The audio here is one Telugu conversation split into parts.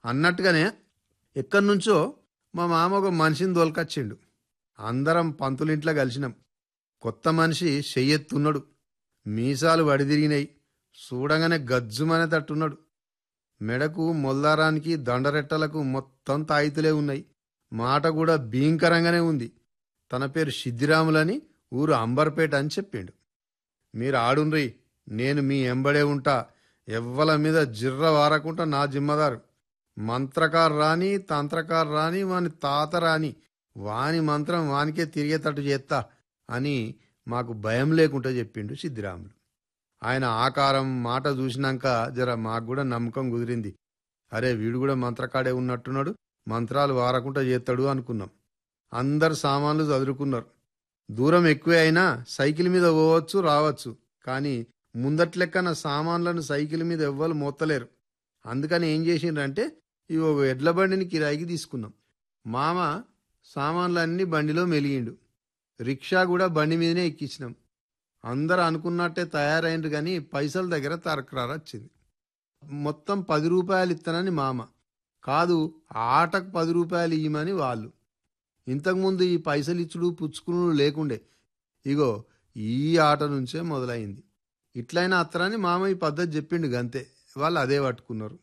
అన్నట్టుగానే ఎక్కడి నుంచో మా మామ ఒక మనిషిని దొలకొచ్చిండు. అందరం పంతులింట్లో కలిసినాం. కొత్త మనిషి చెయ్యెత్తున్నాడు. మీసాలు వడిదిరిగినాయి. చూడగానే గజ్జుమనే తట్టున్నాడు. మెడకు మొల్దారానికి దండరెట్టలకు మొత్తం తాయితులే ఉన్నాయి. మాట కూడా భీంకరంగానే ఉంది. తన పేరు సిద్ధిరాములని, ఊరు అంబర్పేట అని చెప్పిండు. మీరు ఆడుండ్రి, నేను మీ ఎంబడే ఉంటా. ఎవ్వల మీద జిర్ర వారకుండా నా జిమ్మదారు. మంత్రకారు రాని, తంత్రకారు రాని, వాని తాత రాని, వాని మంత్రం వానికే తిరిగేటట్టు చేస్తా అని మాకు భయం లేకుండా చెప్పిండు సిద్ధిరాములు. ఆయన ఆకారం మాట చూసినాక జర మాకు కూడా నమ్మకం కుదిరింది. అరే వీడు కూడా మంత్రకాడే ఉన్నట్టున్నాడు, మంత్రాలు వారకుండా చేస్తాడు అనుకున్నాం. అందరు సామాన్లు చదురుకున్నారు. దూరం ఎక్కువే అయినా సైకిల్ మీద పోవచ్చు రావచ్చు. కానీ ముందట్లెక్కన సామాన్లను సైకిల్ మీద ఎవ్వరు మోత్తలేరు. అందుకని ఏం చేసిండ్రంటే ఇవి ఒక ఎడ్ల బండిని కిరాయికి తీసుకున్నాం. మామ సామాన్లన్నీ బండిలో మెలిగిండు. రిక్షా కూడా బండి మీదనే ఎక్కించినాం. అందరు అనుకున్నట్టే తయారైండ్రు కానీ పైసల దగ్గర తరకరారు వచ్చింది. మొత్తం 10 రూపాయలు ఇస్తానని మామ, కాదు ఆటకు 10 రూపాయలు ఇయ్యమని వాళ్ళు. ఇంతకుముందు ఈ పైసలు ఇచ్చుడు పుచ్చుకునుడు లేకుండే. ఇగో ఈ ఆట నుంచే మొదలైంది. ఇట్లయినా అత్తరని మామ ఈ పద్ధతి చెప్పిండు గంతే. వాళ్ళు అదే పట్టుకున్నారు.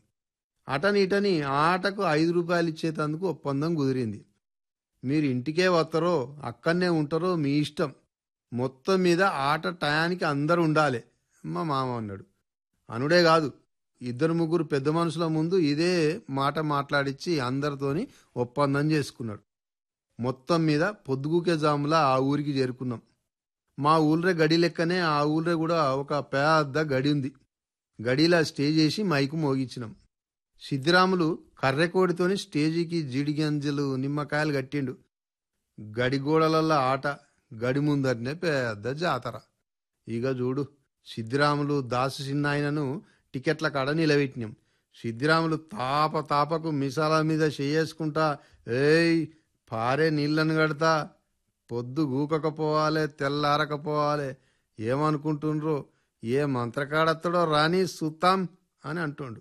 అటని ఆటకు 5 రూపాయలు ఇచ్చేటందుకు ఒప్పందం కుదిరింది. మీరు ఇంటికే వస్తారో అక్కడనే ఉంటారో మీ ఇష్టం, మొత్తం మీద ఆట టయానికి అందరు ఉండాలి మా మామ అన్నాడు. అనుడే కాదు, 2-3 పెద్ద మనుషుల ముందు ఇదే మాట మాట్లాడిచ్చి అందరితోని ఒప్పందం చేసుకున్నాడు. మొత్తం మీద పొద్దుగుకే జాములా ఆ ఊరికి చేరుకున్నాం. మా ఊళ్ళో గడి లెక్కనే ఆ ఊళ్ళో కూడా ఒక పెద్ద గడి ఉంది. గడిలా స్టేజ్ చేసి మైకు మోగించినాం. సిద్ధిరాములు కర్రెకోడితోని స్టేజీకి జీడిగంజలు నిమ్మకాయలు కట్టిండు. గడిగోడలల్ల ఆట, గడి ముందరనే పెద్ద జాతర. ఇక చూడు, సిద్ధిరాములు దాసు చిన్నాయనను టికెట్ల కాడ నిలబెట్టినాం. సిద్ధిరాములు తాపకు మిసాల మీద చేసుకుంటా, ఏయ్ పారే నీళ్లను కడతా, పొద్దు గూకకపోవాలి, తెల్లారకపోవాలి, ఏమనుకుంటుండ్రో, ఏ మంత్రకాడత్తడో రాని సుత్తాం అని అంటుండు.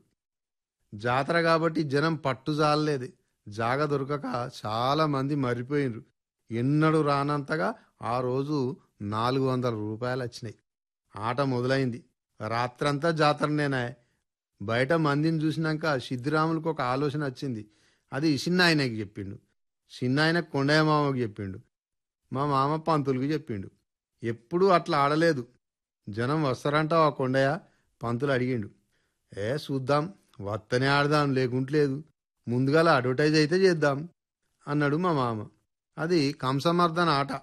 జాతర కాబట్టి జనం పట్టు జాలలేదు. జాగ దొరకక చాలా మంది మర్రిపోయినరు. ఎన్నడూ రానంతగా ఆ రోజు 400 రూపాయలు వచ్చినాయి. ఆట మొదలైంది. రాత్రంతా జాతరనేనా. బయట మందిని చూసినాక సిద్ధిరాములకు ఒక ఆలోచన వచ్చింది. అది చిన్నాయనకి చెప్పిండు. చిన్నాయన కొండయ్య మామకి చెప్పిండు. మా మామ పంతులకి చెప్పిండు. ఎప్పుడూ అట్లా ఆడలేదు. జనం వస్తారంట ఆ కొండయ్య, పంతులు అడిగిండు. చూద్దాం, వత్తనే ఆడదాం, లేకుంటలేదు, ముందుగాల అడ్వర్టైజ్ అయితే చేద్దాం అన్నాడు మా మామ. అది కంసమర్దన ఆట.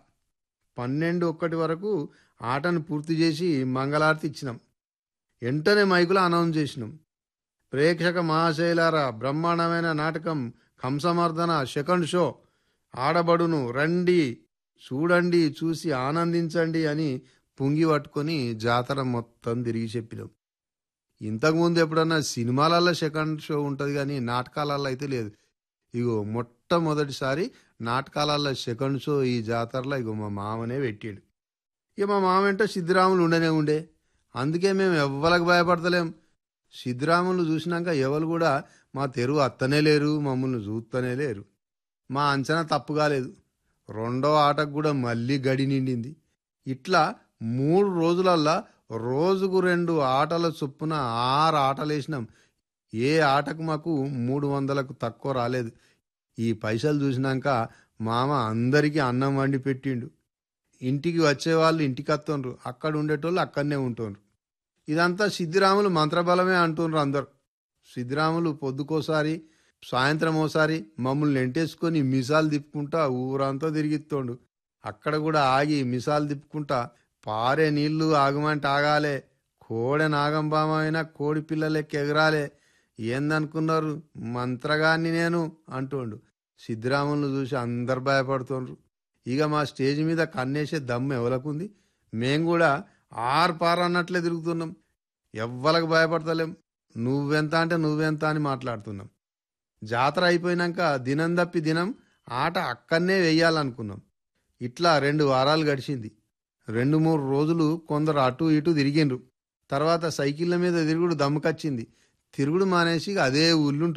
12-1 వరకు ఆటను పూర్తి చేసి మంగళారతి ఇచ్చినాం. వెంటనే మైకులో అనౌన్స్ చేసినాం. ప్రేక్షక మహాశైలారా, బ్రహ్మాండమైన నాటకం కంసమర్దన సెకండ్ షో ఆడబడును, రండి చూడండి, చూసి ఆనందించండి అని పుంగి పట్టుకొని జాతర మొత్తం తిరిగి చెప్పినాం. ఇంతకుముందు ఎప్పుడన్నా సినిమాలలో సెకండ్ షో ఉంటుంది కానీ నాటకాలలో అయితే లేదు. ఇగో మొట్టమొదటిసారి నాటకాలలో సెకండ్ షో ఈ జాతరలో ఇగో మా మామనే పెట్టాడు. ఇక మా మామ ఏంటో సిద్ధిరాములు ఉండనే ఉండే. అందుకే మేము ఎవ్వరికి భయపడతలేం. సిద్ధిరాములు చూసినాక ఎవరు కూడా మా తెరువు అత్తనే లేరు, మమ్మల్ని చూస్తనే లేరు. మా అంచనా తప్పు కాలేదు. 2వ ఆటకు కూడా మళ్ళీ గడి నిండింది. ఇట్లా 3 రోజులల్లా రోజుకు 2 ఆటల చొప్పున 6 ఆటలేసినాం. ఏ ఆటకు మాకు 300కు తక్కువ రాలేదు. ఈ పైసలు చూసినాక మామ అందరికీ అన్నం వండి పెట్టిండు. ఇంటికి వచ్చేవాళ్ళు ఇంటికి వస్తుండ్రు, అక్కడ ఉండేటోళ్ళు అక్కడనే ఉంటుండ్రు. ఇదంతా సిద్ధిరాములు మంత్రబలమే అంటుండ్రు అందరు. సిద్ధిరాములు పొద్దుకోసారి సాయంత్రం ఓసారి మమ్మల్ని ఎంటేసుకొని మిసాలు తిప్పుకుంటా ఊరంతా తిరిగిస్తోండు. అక్కడ కూడా ఆగి మిసాలు తిప్పుకుంటా, పారే నీళ్లు ఆగమంటే ఆగాలే, కోడె నాగంబామ అయినా కోడి పిల్లలెక్క ఎగరాలే, ఏందనుకున్నారు మంత్రగాన్ని నేను అంటుండు. సిద్ధిరాములను చూసి అందరు భయపడుతుండ్రు. ఇక మా స్టేజ్ మీద కన్నేసే దమ్ము ఎవలకుంది. మేం కూడా ఆర్పార్ అన్నట్లే తిరుగుతున్నాం. ఎవ్వలకు భయపడతలేం. నువ్వెంత అంటే నువ్వెంత అని మాట్లాడుతున్నాం. జాతర అయిపోయినాక దినం తప్పి దినం ఆట అక్కడనే వెయ్యాలనుకున్నాం. ఇట్లా 2 వారాలు గడిచింది. 2-3 రోజులు కొందరు అటు ఇటు తిరిగిండ్రు. తర్వాత సైకిళ్ళ మీద తిరుగుడు దమ్ముకొచ్చింది. తిరుగుడు మానేసి అదే ఊళ్ళుంటు